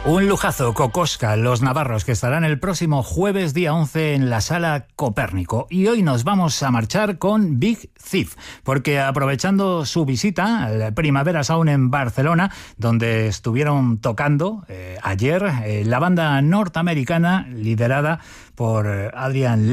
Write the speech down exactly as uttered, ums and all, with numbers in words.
Un lujazo, Kokoschka, los navarros, que estarán el próximo jueves día once en la Sala Copérnico. Y hoy nos vamos a marchar con Big Thief, porque aprovechando su visita al Primavera Sound en Barcelona, donde estuvieron tocando eh, ayer eh, la banda norteamericana liderada por Adrian